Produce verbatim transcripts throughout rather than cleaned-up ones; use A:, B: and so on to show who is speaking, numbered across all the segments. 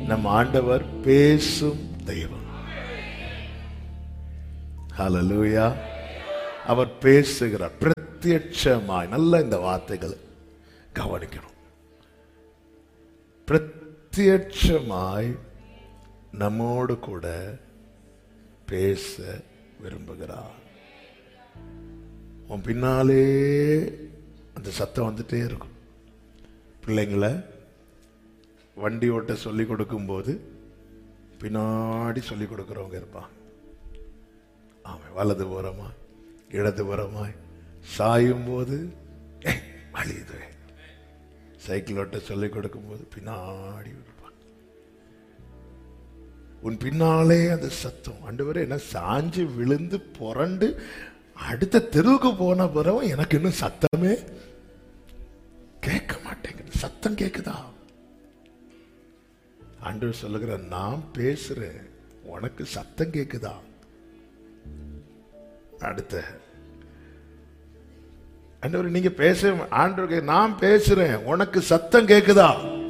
A: நம் ஆண்டவர் பேசும் தெய்வம். ஹல்லேலூயா. அவர் பேசுகிறார் பிரத்யட்சமாய். நல்ல இந்த வார்த்தைகளை கவனிக்கணும். பிரத்யட்சமாய் நம்மோடு கூட பேச விரும்புகிறார். உன் பின்னாலே அந்த சத்தம் வந்துட்டே இருக்கும். பிள்ளைங்களை வண்டி ஓட்ட சொல்லிக் கொடுக்கும் போது பின்னாடி சொல்லிக் கொடுக்கிறவங்க இருப்பாங்க. ஆமாம், வலது புறமாய் இடது புறமாய் சாயும் போது வலியுது. சைக்கிள் ஓட்ட சொல்லிக் கொடுக்கும் போது பின்னாடி இருப்பாங்க. உன் பின்னாலே அந்த சத்தம். ஆண்டவரே, என்ன சாஞ்சு விழுந்து புரண்டு அடுத்த தெருவுக்கு போன பிறகு எனக்கு இன்னும் சத்தமே கேட்க மாட்டேங்குது. சத்தம் கேட்குதா? ஆண்டவர் சொல்லுகிற, நான் பேசுறேன், உனக்கு சத்தம் கேட்குதா? அடுத்த ஆண்டவர், நீங்க பேச, ஆண்டவர் நான் பேசுறேன், உனக்கு சத்தம் கேட்குதா?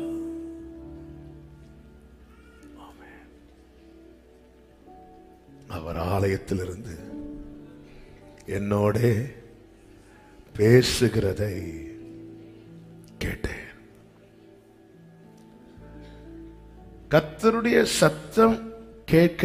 A: அவர் ஆலயத்திலிருந்து என்னோட பேசுகிறதை கேட்டேன். கர்த்தருடைய சத்தம் கேட்க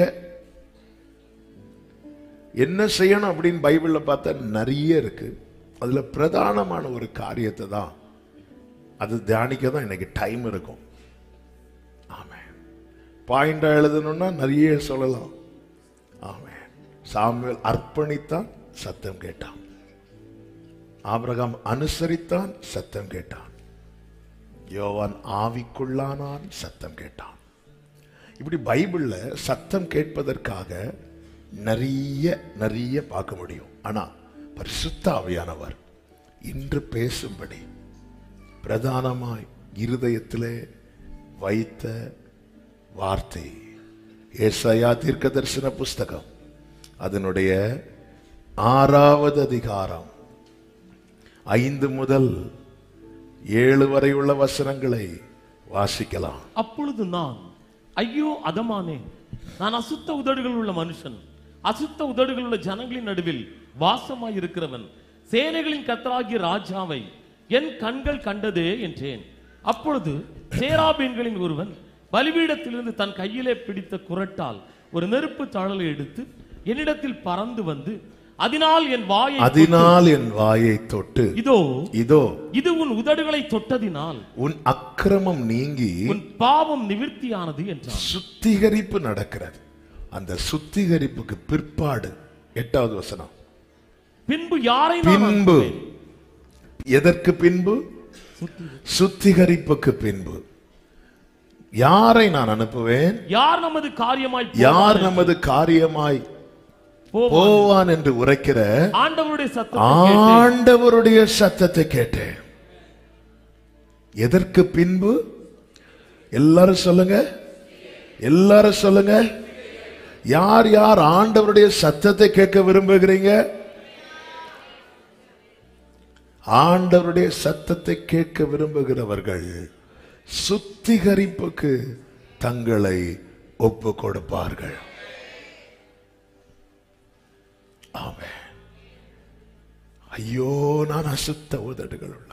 A: என்ன செய்யணும் அப்படின்னு பைபிள்ல பார்த்தா நிறைய இருக்கு. அதுல பிரதானமான ஒரு காரியத்தை தான் அது தியானிக்க தான் எனக்கு டைம் இருக்கும். ஆமென். பாயிண்டா எழுதணும்னா நிறைய சொல்லலாம். ஆமென். சாமுவேல் அர்ப்பணித்தான், சத்தம் கேட்டான். ஆபிரகாம் அனுசரித்தான், சத்தம் கேட்டான். யோவான் ஆவிக்குள்ளானான், சத்தம் கேட்டான். இப்படி பைபிள்ல சத்தம் கேட்பதற்காக நிறைய நிறைய பார்க்க முடியும். ஆனா பரிசுத்த ஆவியானவர் இன்று பேசும்படி பிரதானமாய் இருதயத்திலே வைத்த வார்த்தை ஏசாயா தீர்க்கதரிசன புஸ்தகம் அதனுடைய ஆறாவது அதிகாரம் ஐந்து முதல் ஏழு வரை உள்ள வசனங்களை வாசிக்கலாம்.
B: அப்பொழுது நான், ஐயோ அதமானே, நான் அசுத்த உதடுகள் உள்ள மனுஷன், அசுத்த உதடுகள் உள்ள ஜனங்களின் நடுவில் வாசமாய் இருக்கிறவன், சேனைகளின் கர்த்தராகிய ராஜாவை என் கண்கள் கண்டதே என்றேன். அப்பொழுது சேராபீன்களின் ஒருவன் பலிபீடத்திலிருந்து தன் கையிலே பிடித்த குரட்டால் ஒரு நெருப்பு தழலை எடுத்து என்னிடத்தில் பறந்து வந்து அதனால் என் வாயை
A: அதனால் என் வாயை தொட்டு,
B: இதோ
A: இதோ
B: இது உன் உதடுகளை தொட்டதினால்
A: உன் அக்கிரமம் நீங்கி
B: உன் பாவம் நிவிர்த்தியானது என்றான்.
A: சுத்திகரிப்பு நடக்கிறது. அந்த சுத்திகரிப்புக்கு பிற்பாடு எட்டாவது வசனம்,
B: பின்பு யாரை
A: பின்பு, எதற்கு பின்பு? சுத்திகரிப்புக்கு பின்பு யாரை நான் அனுப்புவேன்?
B: யார் நமது காரியமாய்
A: யார் நமது காரியமாய் போவான் என்று உரைக்கிற
B: ஆண்டவருடைய சத்தத்தை
A: ஆண்டவருடைய சத்தத்தை கேட்டேன். எதற்கு பின்பு? எல்லாரும் சொல்லுங்க, எல்லாரும் சொல்லுங்க. யார் யார் ஆண்டவருடைய சத்தத்தை கேட்க விரும்புகிறீங்க? ஆண்டவருடைய சத்தத்தை கேட்க விரும்புகிறவர்கள் சுத்திகரிப்புக்கு தங்களை ஒப்பு கொடுப்பார்கள். ஆமென். ஐயோ, நான் அசுத்த உதடுகள்